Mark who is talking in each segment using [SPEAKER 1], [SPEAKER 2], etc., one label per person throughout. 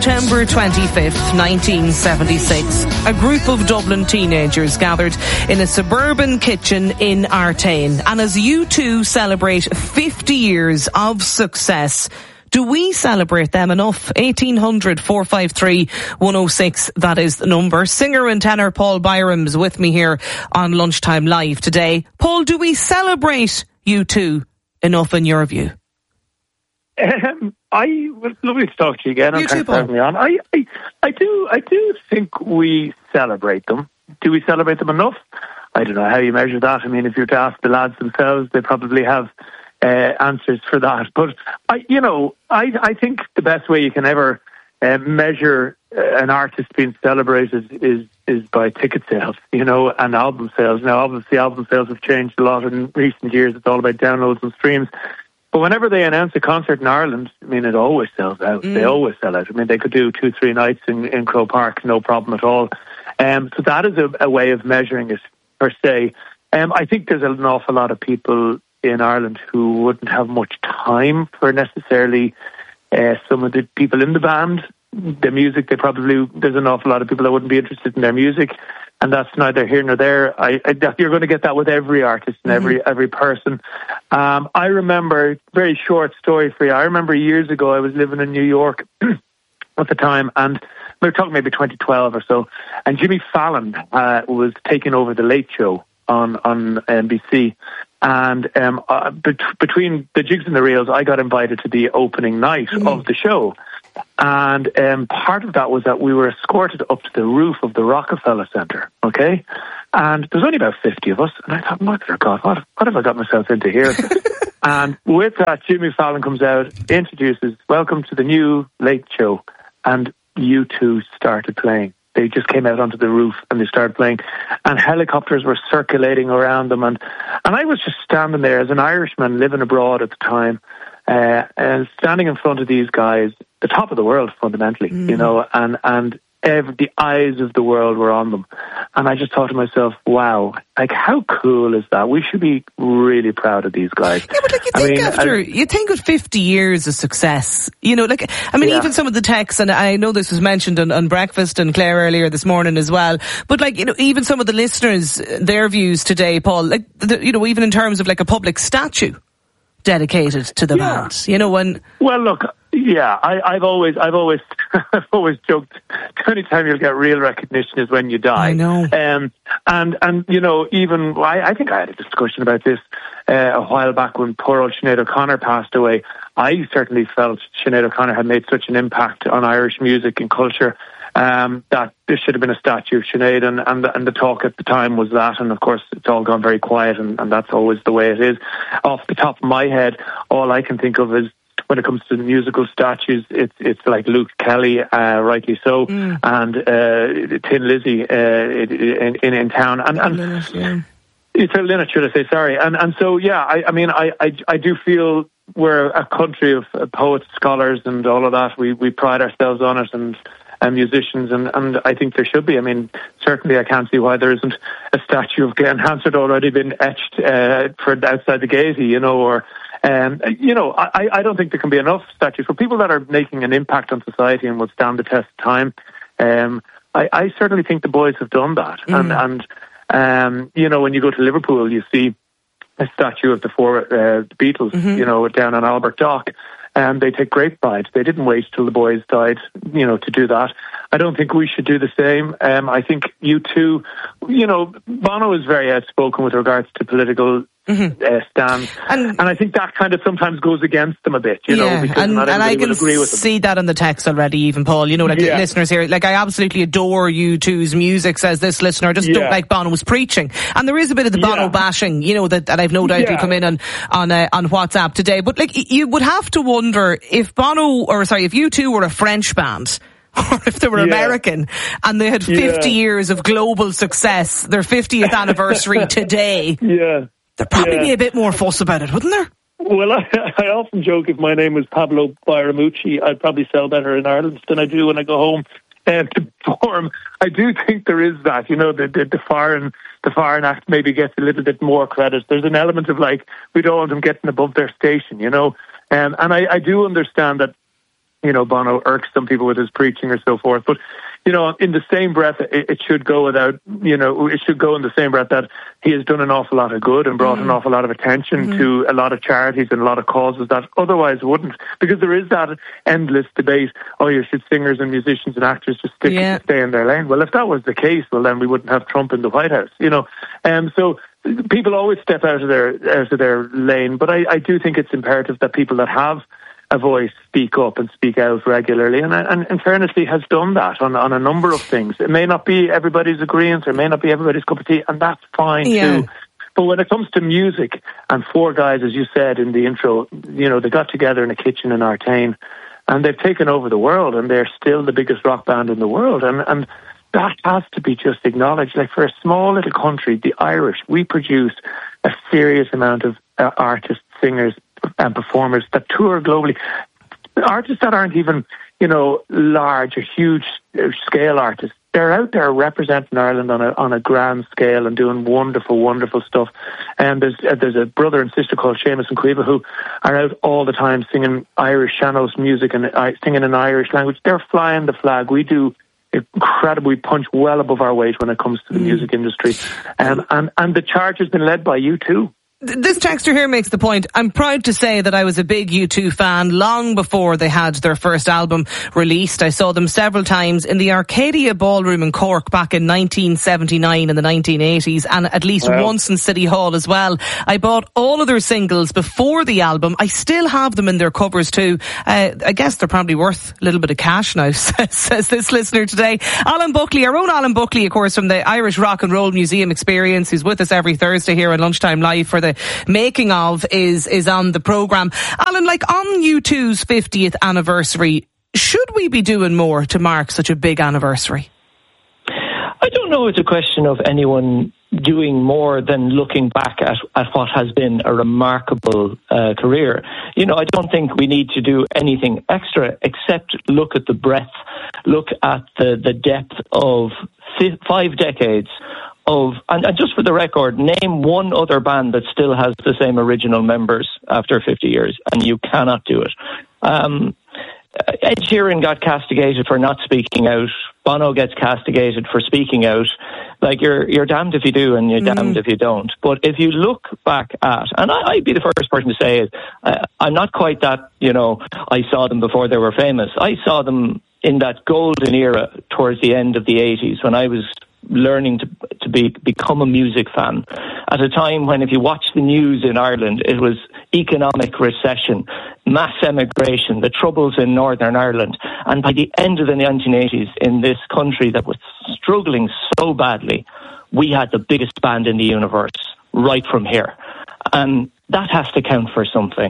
[SPEAKER 1] September 25th, 1976, a group of Dublin teenagers gathered in a suburban kitchen in Artane. And as U2 celebrate 50 years of success, do we celebrate them enough? 1800 453 106, that is the number. Singer and tenor Paul Byram's with me here on Lunchtime Live today. Paul, do we celebrate U2 enough in your view?
[SPEAKER 2] I was lovely to talk to you again.
[SPEAKER 1] You too, Paul.
[SPEAKER 2] I do think we celebrate them. Do we celebrate them enough? I don't know how you measure that. I mean, if you were to ask the lads themselves, they probably have answers for that. But I think the best way you can ever measure an artist being celebrated is by ticket sales, and album sales. Now, obviously, album sales have changed a lot in recent years. It's all about downloads and streams. But whenever they announce a concert in Ireland, I mean, it always sells out. They always sell out. I mean, they could do 2-3 nights in Croke Park, no problem at all. So that is a way of measuring it, per se. I think there's an awful lot of people in Ireland who wouldn't have much time for necessarily some of the people in the band. The music, there's an awful lot of people that wouldn't be interested in their music. And that's neither here nor there. You're going to get that with every artist and every person. I remember, very short story for you. I remember years ago, I was living in New York at the time, and we were talking maybe 2012 or so. And Jimmy Fallon was taking over the Late Show on NBC. And between the jigs and the reels, I got invited to the opening night of the show. And part of that was that we were escorted up to the roof of the Rockefeller Center, okay? And there's only about 50 of us. And I thought, my God, what have I got myself into here? And with that, Jimmy Fallon comes out, introduces, welcome to the new Late Show. And U2 started playing. They just came out onto the roof and they started playing. And helicopters were circulating around them. And I was just standing there as an Irishman living abroad at the time, and standing in front of these guys, the top of the world fundamentally, and the eyes of the world were on them. And I just thought to myself, wow, like how cool is that? We should be really proud of these guys.
[SPEAKER 1] Yeah, but you think with 50 years of success, even some of the texts, and I know this was mentioned on Breakfast and Claire earlier this morning as well, but even some of the listeners, their views today, Paul, even in terms of like a public statue dedicated to the band,
[SPEAKER 2] Well, look, I've always joked. The only time you'll get real recognition is when you die.
[SPEAKER 1] I know.
[SPEAKER 2] I think I had a discussion about this a while back when poor old Sinead O'Connor passed away. I certainly felt Sinead O'Connor had made such an impact on Irish music and culture that there should have been a statue of Sinead, and the talk at the time was that, and of course it's all gone very quiet, and that's always the way it is. Off the top of my head, all I can think of is, when it comes to musical statues, it's like Luke Kelly, rightly so, and Tin Lizzy in town, and it's a Linnet, should I say? Sorry, and so I do feel we're a country of poets, scholars, and all of that. We pride ourselves on it, and musicians, and I think there should be. I mean, certainly I can't see why there isn't a statue of Glenn Hansard already been etched for outside the Gaiety, I don't think there can be enough statues for people that are making an impact on society and will stand the test of time. I certainly think the boys have done that. And when you go to Liverpool, you see a statue of the four Beatles, down on Albert Dock. And they take great pride. They didn't wait till the boys died, to do that. I don't think we should do the same. I think U2, Bono is very outspoken with regards to political stance. And I think that kind of sometimes goes against them a bit, because not everybody will agree with them.
[SPEAKER 1] See that in the text already, even, Paul. Listeners here, I absolutely adore U2's music, says this listener. I just don't like Bono's preaching. And there is a bit of the Bono bashing, that I've no doubt will come in on WhatsApp today. But you would have to wonder if U2 were a French band, or if they were American, and they had 50 years of global success, their 50th anniversary today. There'd probably be a bit more fuss about it, wouldn't there?
[SPEAKER 2] Well, I often joke if my name was Pablo Byramucci, I'd probably sell better in Ireland than I do when I go home to perform. I do think there is that, the Foreign Act maybe gets a little bit more credit. There's an element of we don't want them getting above their station, and I do understand that Bono irks some people with his preaching or so forth. But, in the same breath, it should go without, it should go in the same breath that he has done an awful lot of good and brought an awful lot of attention to a lot of charities and a lot of causes that otherwise wouldn't. Because there is that endless debate, should singers and musicians and actors just stay in their lane? Well, if that was the case, well, then we wouldn't have Trump in the White House, So people always step out of their lane. But I do think it's imperative that people that have a voice speak up and speak out regularly, and in fairness, he has done that on a number of things. It may not be everybody's agreement, or it may not be everybody's cup of tea, and that's fine too. But when it comes to music, and four guys, as you said in the intro, they got together in a kitchen in Artane, and they've taken over the world, and they're still the biggest rock band in the world, and that has to be just acknowledged. Like, for a small little country, the Irish, we produce a serious amount of artists, singers, and performers that tour globally. Artists that aren't even, large or huge scale artists. They're out there representing Ireland on a grand scale and doing wonderful, wonderful stuff. And there's a brother and sister called Seamus and Cueva who are out all the time singing Irish Sean-Nós music and singing in Irish language. They're flying the flag. We do incredible. We punch well above our weight when it comes to the music industry. And the charge has been led by you too.
[SPEAKER 1] This texter here makes the point. I'm proud to say that I was a big U2 fan long before they had their first album released. I saw them several times in the Arcadia Ballroom in Cork back in 1979 and the 1980s, and at least once in City Hall as well. I bought all of their singles before the album. I still have them in their covers too. I guess they're probably worth a little bit of cash now, says this listener today. Alan Buckley, our own Alan Buckley, of course, from the Irish Rock and Roll Museum Experience, who's with us every Thursday here on Lunchtime Live for the making of, is on the programme. Alan, like on U2's 50th anniversary, should we be doing more to mark such a big anniversary?
[SPEAKER 3] I don't know it's a question of anyone doing more than looking back at what has been a remarkable career. I don't think we need to do anything extra except look at the breadth, look at the depth of 5 decades and just for the record, name one other band that still has the same original members after 50 years, and you cannot do it. Ed Sheeran got castigated for not speaking out. Bono gets castigated for speaking out. Like, you're damned if you do and you're damned if you don't. But if you look back at, and I'd be the first person to say it, I'm not quite that, I saw them before they were famous. I saw them in that golden era towards the end of the 80s when I was learning to become a music fan at a time when, if you watch the news in Ireland, it was economic recession, mass emigration, the troubles in Northern Ireland. And by the end of the 1980s, in this country that was struggling so badly, we had the biggest band in the universe right from here. And that has to count for something.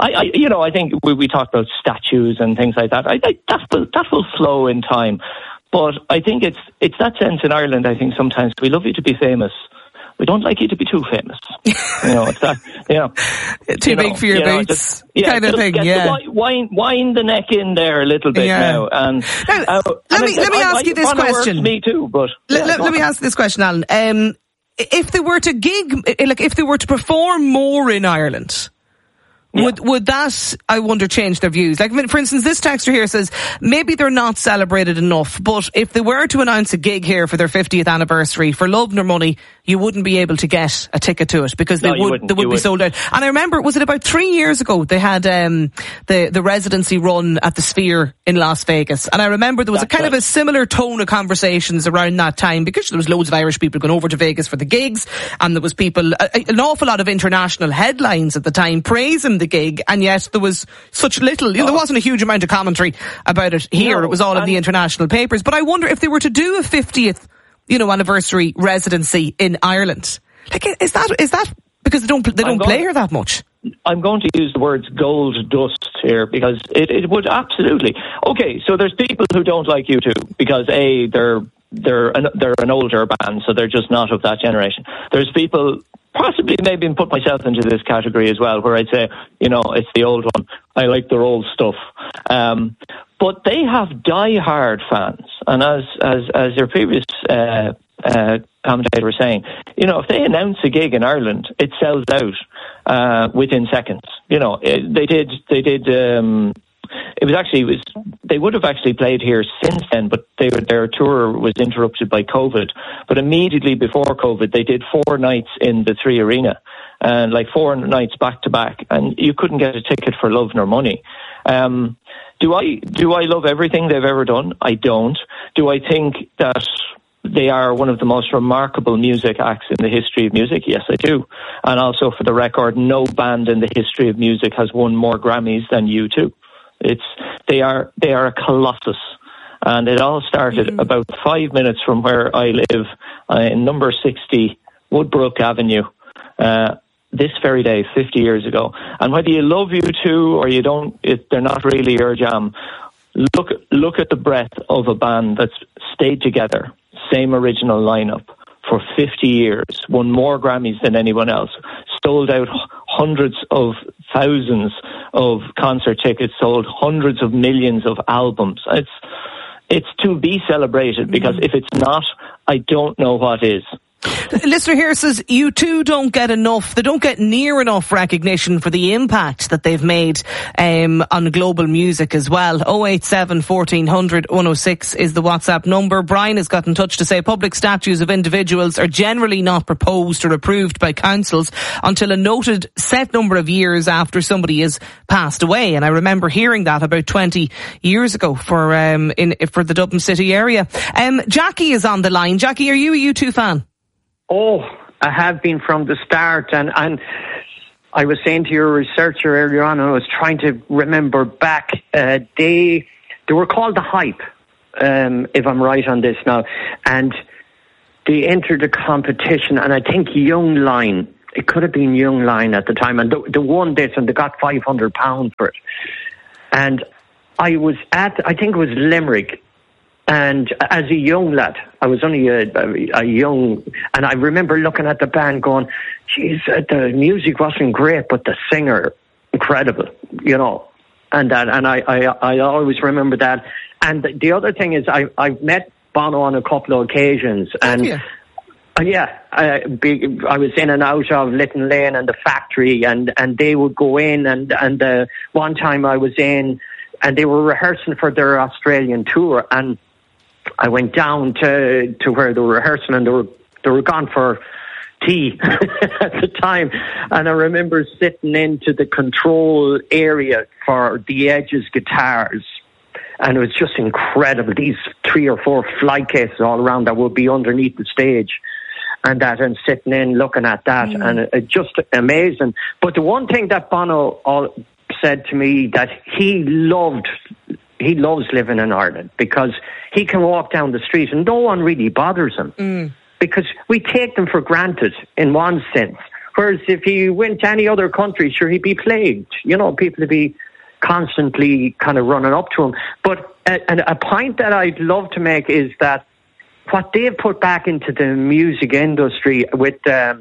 [SPEAKER 3] I think we talk about statues and things like that. That will flow in time. But I think it's that sense in Ireland. I think sometimes we love you to be famous. We don't like you to be too famous. It's that,
[SPEAKER 1] too big for your boots, kind of thing.
[SPEAKER 3] Wind the neck in there a little bit now. And
[SPEAKER 1] let me ask you this question.
[SPEAKER 3] Me too, but
[SPEAKER 1] let me ask this question, Alan. If they were to if they were to perform more in Ireland, would that, I wonder, change their views? Like, for instance, this texter here says maybe they're not celebrated enough, but if they were to announce a gig here for their 50th anniversary, for love nor money, you wouldn't be able to get a ticket to it because they would be sold out. And I remember, was it about 3 years ago, they had the residency run at the Sphere in Las Vegas, and I remember there was a kind of a similar tone of conversations around that time because there was loads of Irish people going over to Vegas for the gigs, and there was people, an awful lot of international headlines at the time praising the gig, and yet there was such little, there wasn't a huge amount of commentary about it here. It was all in the international papers. But I wonder if they were to do a 50th anniversary residency in Ireland, like, is that because they don't play here that much?
[SPEAKER 3] I'm going to use the words gold dust here because it would absolutely. Okay, so there's people who don't like U2 because they're an older band, so they're just not of that generation. There's people, possibly maybe put myself into this category as well, where I'd say, it's the old one. I like their old stuff. But they have die-hard fans. And as your previous commentator was saying, if they announce a gig in Ireland, it sells out within seconds. They did they would have actually played here since then, but their tour was interrupted by COVID. But immediately before COVID, they did 4 nights in the 3 Arena, and like 4 nights back to back, and you couldn't get a ticket for love nor money. Do I love everything they've ever done? I don't. Do I think that they are one of the most remarkable music acts in the history of music? Yes, I do. And also, for the record, no band in the history of music has won more Grammys than U2. They are a colossus. And it all started about 5 minutes from where I live, in number 60 Woodbrook Avenue, this very day, 50 years ago. And whether you love U2 or you don't, they're not really your jam. Look at the breadth of a band that's stayed together, same original lineup, for 50 years, won more Grammys than anyone else, sold out hundreds of thousands of concert tickets, sold hundreds of millions of albums. It's to be celebrated, because if it's not, I don't know what is.
[SPEAKER 1] The listener here says U2 don't get enough, they don't get near enough recognition for the impact that they've made on global music as well. 087 1400 106 is the WhatsApp number. Brian has got in touch to say public statues of individuals are generally not proposed or approved by councils until a noted set number of years after somebody has passed away. And I remember hearing that about 20 years ago for the Dublin City area. Jackie is on the line. Jackie, are you a U2 fan?
[SPEAKER 4] Oh, I have been from the start, and I was saying to your researcher earlier on, and I was trying to remember back, they were called The Hype, if I'm right on this now, and they entered a competition, and I think Young Line, it could have been Young Line at the time, and they won this, and they got £500 for it. And I was I think it was Limerick, and as a young lad, I was only a young, and I remember looking at the band going, geez, the music wasn't great, but the singer, incredible, you know. And I always remember that. And the other thing is, I've met Bono on a couple of occasions, and I was in and out of Litton Lane and the Factory, and they would go in, and one time I was in, and they were rehearsing for their Australian tour, and I went down to where they were rehearsing, and they were gone for tea at the time. And I remember sitting into the control area for the Edge's guitars, and it was just incredible. These 3 or 4 fly cases all around that would be underneath the stage, and sitting in looking at that, and it just amazing. But the one thing that Bono said to me, that he loves living in Ireland, because he can walk down the street and no one really bothers him, because we take them for granted in one sense. Whereas if he went to any other country, sure, he'd be plagued. You know, people would be constantly kind of running up to him. But a point that I'd love to make is that what they've put back into the music industry with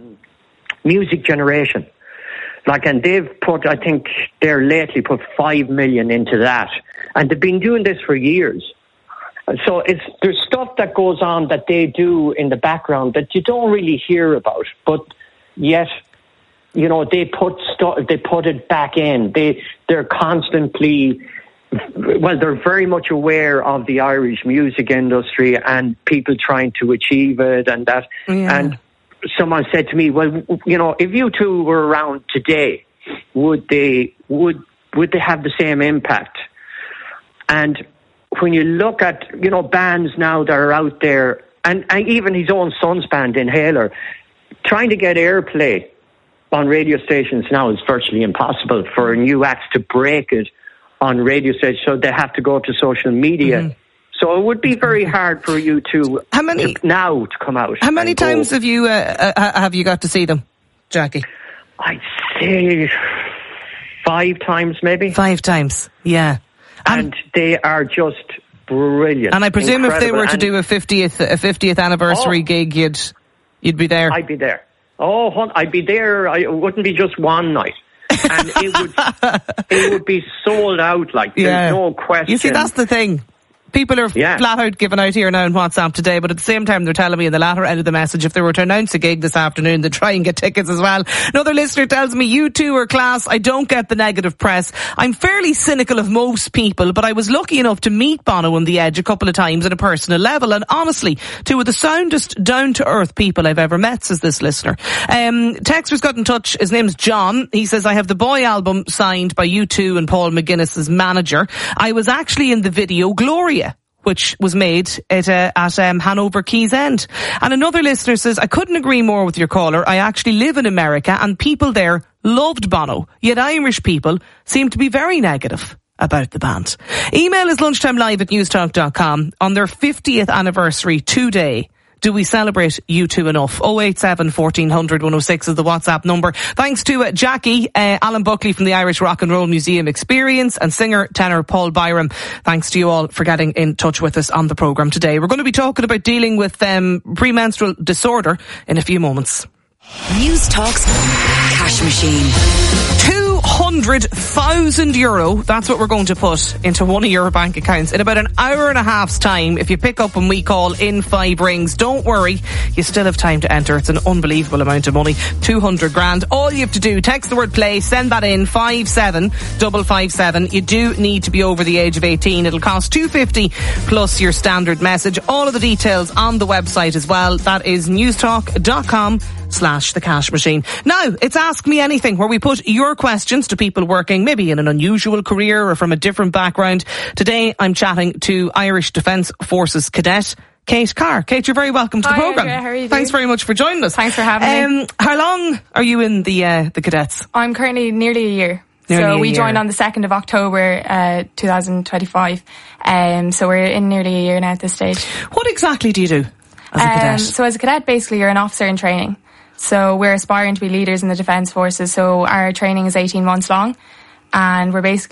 [SPEAKER 4] Music Generation, and they've put, I think they're lately put 5 million into that. And they've been doing this for years. So there's stuff that goes on that they do in the background that you don't really hear about. But yet, you know, they put it back in. They're constantly, they're very much aware of the Irish music industry and people trying to achieve it and that. Yeah. And someone said to me, well, you know, if U2 were around today, would they have the same impact? And when you look at, you know, bands now that are out there, and even his own son's band, Inhaler, trying to get airplay on radio stations now is virtually impossible for new acts to break it on radio stations, so they have to go to social media. Mm-hmm. So it would be very hard for you to now to come out.
[SPEAKER 1] How many times have you got to see them, Jackie?
[SPEAKER 4] I'd say 5 times, maybe.
[SPEAKER 1] 5 times, yeah.
[SPEAKER 4] And they are just brilliant.
[SPEAKER 1] And I presume if they were to do a 50th anniversary gig, you'd be there.
[SPEAKER 4] I'd be there. Oh, I'd be there. It wouldn't be just one night. And it would be sold out, there's no question.
[SPEAKER 1] You see, that's the thing. People are flat out giving out here now on WhatsApp today, but at the same time they're telling me in the latter end of the message if they were to announce a gig this afternoon, they'd try and get tickets as well. Another listener tells me, U2 are class. I don't get the negative press. I'm fairly cynical of most people, but I was lucky enough to meet Bono on The Edge a couple of times at a personal level, and honestly, two of the soundest, down-to-earth people I've ever met, says this listener. Texter's got in touch. His name's John. He says, I have the Boy album signed by U2 and Paul McGuinness's manager. I was actually in the video Gloria, which was made at Hanover Quays End. And another listener says, I couldn't agree more with your caller. I actually live in America and people there loved Bono, yet Irish people seem to be very negative about the band. Email is lunchtimelive@newstalk.com. On their 50th anniversary today, do we celebrate U2 enough? 087 1400 106 is the WhatsApp number. Thanks to Jackie, Alan Buckley from the Irish Rock and Roll Museum Experience, and singer tenor Paul Byram. Thanks to you all for getting in touch with us on the programme today. We're going to be talking about dealing with premenstrual disorder in a few moments.
[SPEAKER 5] News Talk's Cash Machine.
[SPEAKER 1] €200,000. That's what we're going to put into one of your bank accounts in about an hour and a half's time. If you pick up when we call in 5 rings, don't worry, you still have time to enter. It's an unbelievable amount of money. 200 grand. All you have to do, text the word play, send that in 57557. You do need to be over the age of 18. It'll cost $2.50 plus your standard message. All of the details on the website as well. That is newstalk.com/the cash machine. Now, it's Ask Me Anything, where we put your questions to people working maybe in an unusual career or from a different background. Today, I'm chatting to Irish Defence Forces cadet Kate Carr. Kate, you're very welcome to the programme.
[SPEAKER 6] How are you doing?
[SPEAKER 1] Thanks very much for joining us.
[SPEAKER 6] Thanks for having me.
[SPEAKER 1] How long are you in the cadets?
[SPEAKER 6] I'm currently nearly a year. We joined on the 2nd of October 2025. So we're in nearly a year now at this stage.
[SPEAKER 1] What exactly do you do as a cadet?
[SPEAKER 6] So as a cadet, basically, you're an officer in training. So we're aspiring to be leaders in the Defence Forces. So our training is 18 months long. And we're basically